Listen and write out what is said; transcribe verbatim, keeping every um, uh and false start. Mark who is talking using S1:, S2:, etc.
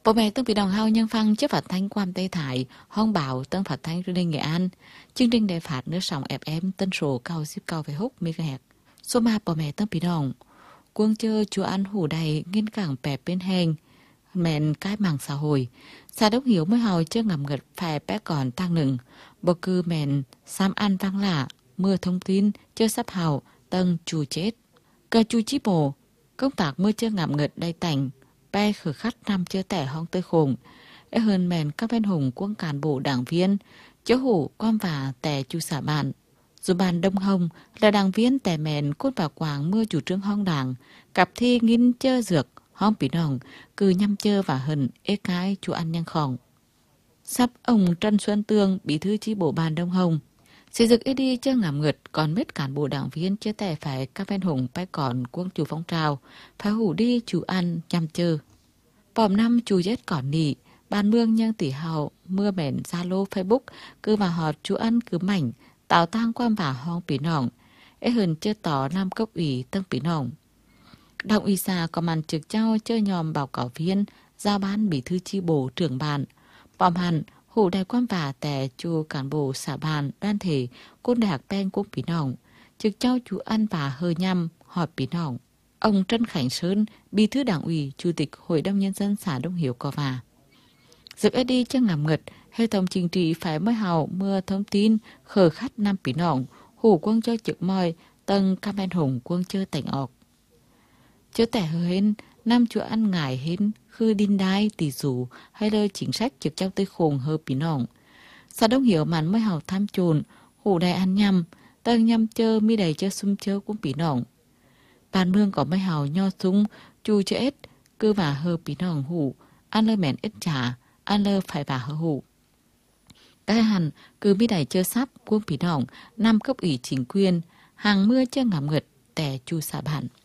S1: Bộ mẹ Tân Bị Đồng Hao nhân văn chất phát thanh Quam Tây Thải, Hong Bảo Tân phát thanh truyền hình Nghệ An, chương trình đài phát nước sóng ép em tân số cao ship cao về húc megahertz. Số ma bộ mẹ Tân Bị Đồng, quân chơi chúa ăn hủ đầy nghiên cảng bẹp bên hèn, mẹn cái mạng xã hội. Xa đốc hiểu mới hào chưa ngầm ngật phải bé còn tăng nừng, bờ cư mẹn xám ăn vang lạ, mưa thông tin chưa sắp hào tân chù chết. Cờ chu chí bồ, công tác mưa chưa ngầm ngật đầy tảnh, bé khử khắt năm chưa tẻ hong tơi khủng. Ê hơn mẹn các bên hùng quân cán bộ đảng viên, chớ hủ quan và tẻ chu xả bạn. Dù bàn Đông Hồng là đảng viên tẻ mẹn cốt bảo quảng mưa chủ trương hong đảng, cặp thi nghiên chơ dược, hong bị nòng, cứ nhăm chơ và hần ế cái chú ăn nhang khỏng. Sắp ông Trân Xuân Tương, bí thư chi bộ bàn Đông Hồng. Xây dựng ế đi chơ ngảm ngượt, còn mết cán bộ đảng viên chưa tẻ phải các bên hùng bay còn quân chủ phong trào, phải hủ đi chú ăn nhăm chơ. Bòm năm chú chết còn nỉ, bàn mương nhân tỷ hào, mưa bẻn Zalo Facebook, cứ vào họt chú ăn cứ mảnh, tạo tang quan bà hong bị nòng, ế hần chưa tỏ năm cấp ủy tân bị nòng. Đảng ủy xã có màn trực trao chơi nhòm báo cáo viên, giao ban bí thư chi bộ trưởng bàn. Bòm hẳn, hủ đại quan bà tè chu cán bộ xã bàn, đoàn thể, côn đại học pen quốc bí nòng, trực trao chú ăn bà hơi nhăm, họp bí nòng. Ông Trân Khánh Sơn, bí thư đảng ủy, chủ tịch Hội đồng Nhân dân xã Đông Hiếu có và. Dược ấy đi chân ngầm ngật, hệ thống chính trị phải mới hào mưa thông tin, khờ khát năm bí nòng, hủ quân cho trực mòi, tầng cam bên hùng quân chơi tảnh ọc. Chớ tẻ hờ hên, năm chúa ăn ngải hên, khư đinh đai, tỷ dụ, hay lời chính sách trực trong tây khùng hơ bí nòng. Xã Đông Hiếu màn mới hào tham chồn, hủ đầy ăn nhằm, tầng nhằm chơ mi đầy chơ xung chơ cũng bí nòng. Bàn mương có mới hào nho súng, chu chơ ết, cư và hơ bí nòng hủ, ăn lơ mẹn ết trả, ăn lơ phải bà hơ hủ. Cái hẳn, cứ mi đầy chơ sắp, quân bí nòng, năm cấp ủy chính quyền, hàng mưa chơ ngảm ngật, tẻ chu xã bản.